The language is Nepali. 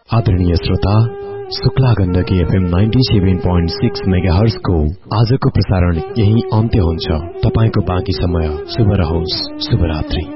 आदरणीय श्रोता, शुक्ला गण्डकी FM 97.6 मेगाहर्ज को आजको प्रसारण यही अन्त्य हुन्छ। तपाईको बाँकी समय शुभ रहोस्। शुभरात्रि।